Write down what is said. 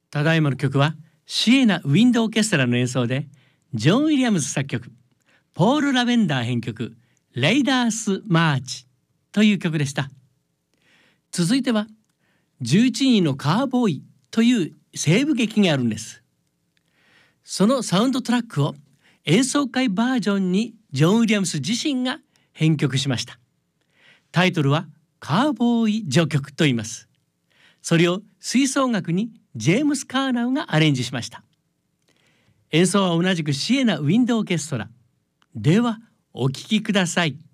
ただいまの曲はシエナ・ウィンド・オーケストラの演奏で、ジョン・ウィリアムズ作曲、ポール・ラベンダー編曲、レイダース・マーチという曲でした。続いては11人のカーボーイという西部劇があるんです。そのサウンドトラックを演奏会バージョンにジョン・ウィリアムス自身が編曲しました。タイトルはカーボーイ序曲と言います。それを吹奏楽にジェームス・カーナウがアレンジしました。演奏は同じくシエナ・ウィンド・オーケストラ。ではお聴きください。